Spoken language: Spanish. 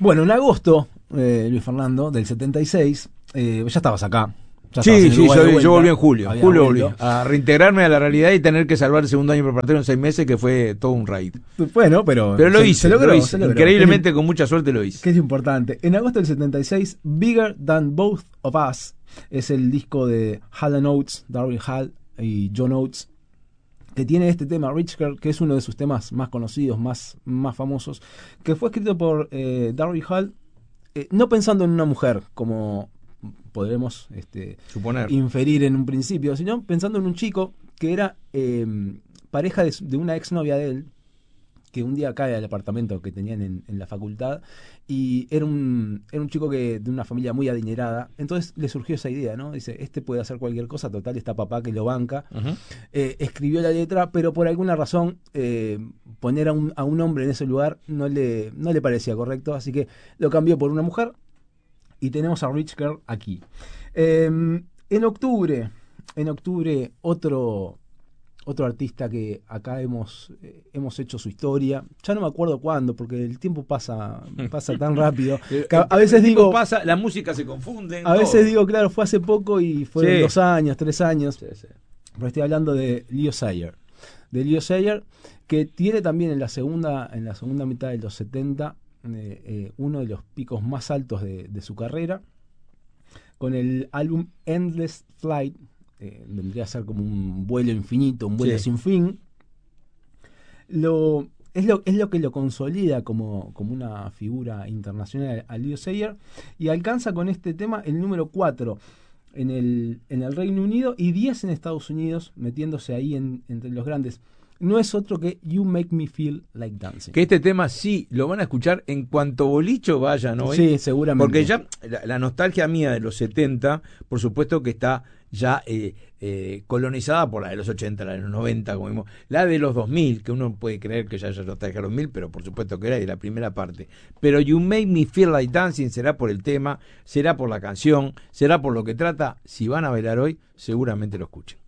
Bueno, en agosto, Luis Fernando, del 76, ya estabas acá. Sí, yo volví en julio. Julio volví vuelto a reintegrarme a la realidad y tener que salvar el segundo año preparatorio en 6 meses, que fue todo un raid. Bueno, pero lo hice, se logró. Increíblemente, con mucha suerte lo hice. Que es importante. En agosto del 76, Bigger Than Both of Us es el disco de Hall & Oates, Daryl Hall y John Oates, que tiene este tema, Rich Girl, que es uno de sus temas más conocidos, más famosos, que fue escrito por Daryl Hall, no pensando en una mujer, como podremos suponer, inferir en un principio, sino pensando en un chico que era pareja de una exnovia de él, que un día cae al apartamento que tenían en la facultad, y era un chico de una familia muy adinerada. Entonces le surgió esa idea, ¿no? Dice, puede hacer cualquier cosa, total, está papá que lo banca. Uh-huh. Escribió la letra, pero por alguna razón poner a un hombre en ese lugar no le parecía correcto, así que lo cambió por una mujer, y tenemos a Rich Girl aquí. En octubre, otro artista que acá hemos hecho su historia. Ya no me acuerdo cuándo, porque el tiempo pasa tan rápido. A veces digo, la música se confunde. A veces digo, claro, fue hace poco y fueron 2 años, 3 años. Sí. Pero estoy hablando de Leo Sayer. Que tiene también en la segunda mitad de los 70 uno de los picos más altos de su carrera, con el álbum Endless Flight. Vendría a ser como un vuelo infinito, un vuelo sin fin. Es lo que lo consolida como una figura internacional a Leo Sayer, y alcanza con este tema el número 4 en el Reino Unido y 10 en Estados Unidos, metiéndose ahí entre los grandes. No es otro que You Make Me Feel Like Dancing. Que este tema sí lo van a escuchar en cuanto bolicho vayan hoy. Sí, seguramente. Porque ya la nostalgia mía de los 70, por supuesto que está ya colonizada por la de los 80, la de los 90, como vimos, la de los 2000, que uno puede creer que ya nostalgia de los 2000, pero por supuesto que era de la primera parte. Pero You Make Me Feel Like Dancing será por el tema, será por la canción, será por lo que trata. Si van a bailar hoy, seguramente lo escuchen.